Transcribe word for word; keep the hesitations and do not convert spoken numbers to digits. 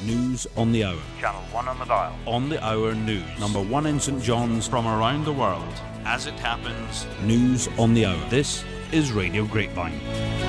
News on the Hour. Channel one on the dial. On the Hour News. Number one in St John's. From around the world, as it happens. News on the Hour. This is Radio Grapevine.